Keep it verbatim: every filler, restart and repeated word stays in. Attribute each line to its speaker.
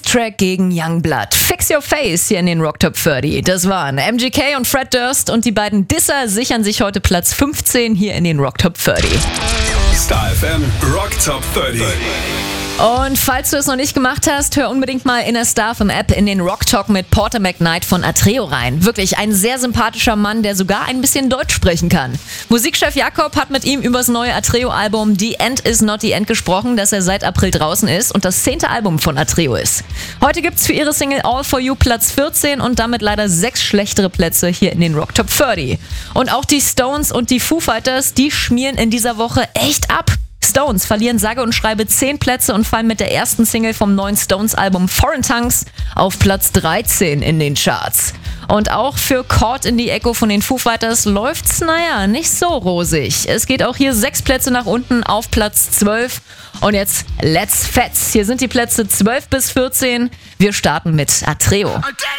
Speaker 1: Diss-Track gegen Youngblood. Fix Your Face hier in den Rock Top dreißig. Das waren M G K und Fred Durst und die beiden Disser sichern sich heute Platz fünfzehn hier in den Rock Top dreißig.
Speaker 2: Star F M Rock Top dreißig.
Speaker 1: Und falls du es noch nicht gemacht hast, hör unbedingt mal in der Star F M App in den Rock Talk mit Porter McKnight von Atreo rein. Wirklich ein sehr sympathischer Mann, der sogar ein bisschen Deutsch sprechen kann. Musikchef Jakob hat mit ihm über das neue Atreo-Album The End Is Not The End gesprochen, das er seit April draußen ist und das zehnte Album von Atreo ist. Heute gibt's für ihre Single All For You Platz vierzehn und damit leider sechs schlechtere Plätze hier in den Rock Top dreißig. Und auch die Stones und die Foo Fighters, die schmieren in dieser Woche echt ab. Stones verlieren sage und schreibe zehn Plätze und fallen mit der ersten Single vom neuen Stones-Album Foreign Tongues auf Platz dreizehn in den Charts. Und auch für Caught in the Echo von den Foo Fighters läuft's, naja, nicht so rosig. Es geht auch hier sechs Plätze nach unten auf Platz zwölf. Und jetzt let's fetz. Hier sind die Plätze zwölf bis vierzehn. Wir starten mit Atreo.